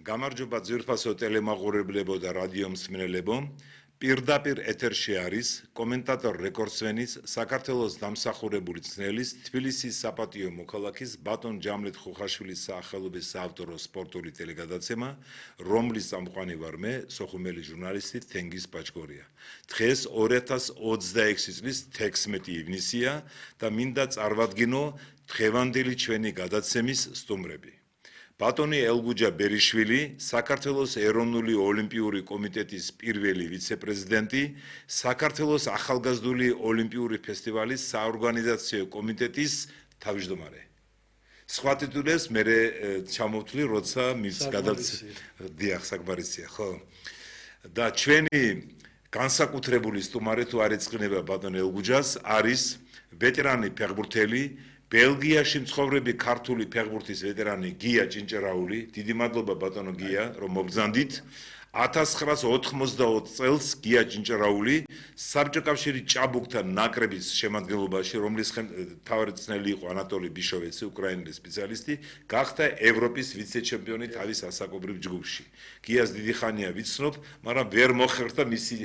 გამარჯობა ძვირფასო ტელემაყურებლებო და რადიო მსმენელებო. პირდაპირ ეთერში არის კომენტატორ რეკორდსმენის საქართველოს დამსახურებული წნელის თბილისის საპატიო მოქალაქის ბატონ ჯამლეთ ხუხაშვილის სახელობის საავტორო სპორტული ტელეგადაცემა, რომლის წამყვანი ვარ მე, სოხუმელი ჟურნალისტი თენგიზ პაჭგორია. დღეს 2026 წლის 16 ივნისია და მინდა წარმოვადგინო დღევანდელი ჩვენი გადაცემის სტუმრები. ბატონი ელგუჯა ბერიშვილი, საქართველოს ეროვნული ოლიმპიური კომიტეტის პირველი ვიცე-პრეზიდენტი, საქართველოს ახალგაზრდული ოლიმპიური ფესტივალის საორგანიზაციო კომიტეტის თავმჯდომარე. სხვა ტიტულებს მე ჩამოვთვლი, როცა მის გადაცემა საკმარისია, ხო? და ჩვენი განსაკუთრებული სტუმარი თუ არ ეწყინება ბატონ ელგუჯას, არის ვეტერანი ფეხბურთელი, ბელგიაში მცხოვრები ქართული ფეხბურთის ვეტერანი გია ჭინჭრაული. დიდი მადლობა ბატონო გია, რომ მობრძანდით. 1980 წელს გია ჭინჭრაული საბჭოთა კავშირის ჭაბუკთა ნაკრების შემადგენლობაში, რომლის მთავარი წნელი იყო ანატოლი ბიშოვეცი, უკრაინელი სპეციალისტი, გახდა ევროპის ვიცე-ჩემპიონი თავის ასაკობრივ ჯგუფში. გიას დიდი ხანია ვიცნობ, მაგრამ ვერ მოხერხდა მისი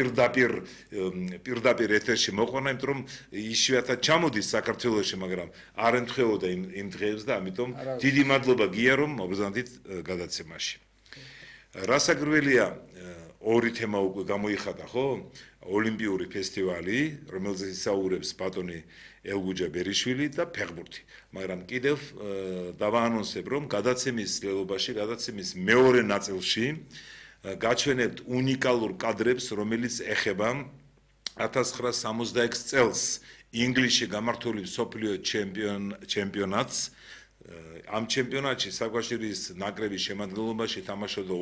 პირდაპირ ეთერში მოყვანა, იმიტომ რომ იშვიათად ჩამოდის საქართველოში, მაგრამ არ ემთხვეოდა იმ დღეებს და ამიტომ დიდი მადლობა გია, რომ მობრძანდით გადაცემაში. რასაკვირველია, ორი თემა უკვე გამოიხატა, ხო? ოლიმპიური ფესტივალი, რომელზეც ისაუბრებს ბატონი ელგუჯა ბერიშვილი და ფეხბურთი. მაგრამ კიდევ დავაანონსებ, რომ გადაცემის ლელობაში, გადაცემის მეორე ნაწილში გაჩვენებთ უნიკალურ კადრებს, რომელიც ეხება 1966 წელს ინგლისში გამართული მსოფლიო ჩემპიონატს. ამ ჩემპიონატში საკავშირის ნაკრების შემადგენლობაში თამაშობდა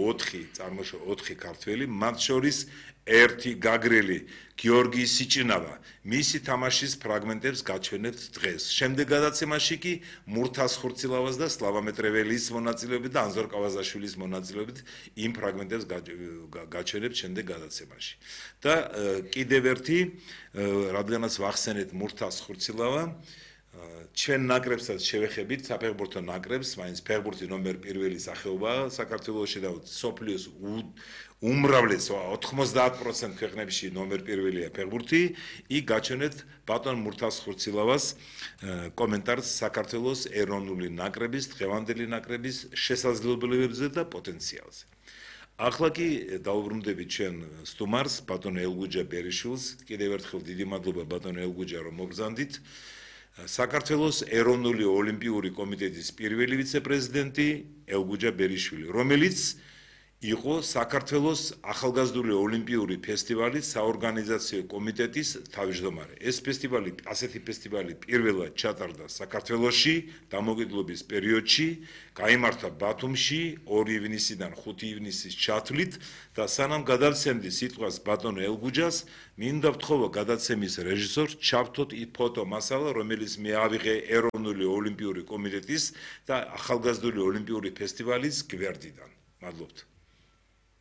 4 ქართველი, მათ შორის ერთი გაგრელი გიორგი სიჭინავა. მისი თამაშის ფრაგმენტებს გაჩვენებთ დღეს. შემდეგ გადაცემაში კი მურთას ხურცილავას და სლავა მეტრეველის მონაწილეობით და ანზორ კავაზაშვილის მონაწილეობით იმ ფრაგმენტებს გაჩვენებთ შემდეგ გადაცემაში. და კიდევ ერთი, რადგანაც ვახსენეთ მურთას ხურცილავა, ჩვენ ნაკრებსაც შევეხებით, საფეხბურთო ნაკრებს, მაინც ფეხბურთი ნომერ 1 სახეობა საქართველოში და სოფლიოს უმრავლეს 90% ქვეყნებში ნომერ 1-ია ფეხბურთი. იქ გაჩვენეთ ბატონ მურთას ხურცილავას კომენტარს საქართველოს ეროვნული ნაკრების, დღევანდელი ნაკრების შესაძლებლობებზე და პოტენციალზე. ახლა კი დავუბრუნდებით ჩვენ სტუმარს, ბატონ ელგუჯა ბერიშვილს. კიდევ ერთხელ დიდი მადლობა ბატონ ელგუჯა, რომ მობრძანდით. საქართველოს ეროვნული ოლიმპიური კომიტეტის პირველი ვიცე-პრეზიდენტი ელგუჯა ბერიშვილი, რომელიც იყო საქართველოს ახალგაზრდული ოლიმპიური ფესტივალის საორგანიზაციო კომიტეტის თავმჯდომარე. ეს ფესტივალი, ასეთი ფესტივალი პირველად ჩატარდა საქართველოში დამოუკიდებლობის პერიოდში, გაიმართა ბათუმში 2 ივნისიდან 5 ივნისის ჩათვლით და სანამ გადავცემდი სიტყვას ბატონ ელგუჯას, მინდა ვთხოვო გადაცემის რეჟისორს ჩავთოთ ფოტო მასალა, რომელიც მე ავიღე ეროვნული ოლიმპიური კომიტეტის და ახალგაზრდული ოლიმპიური ფესტივალის გვერდიდან. მადლობთ.